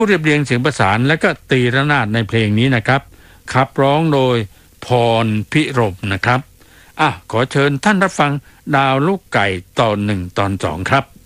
ผู้เรียบเรียงเสียงประสานและก็ตีระนาดในเพลงนี้นะครับขับร้องโดยพรพิรมนะครับขอเชิญท่านรับฟังดาวลูกไก่ตอน 1 ตอน 2ครับ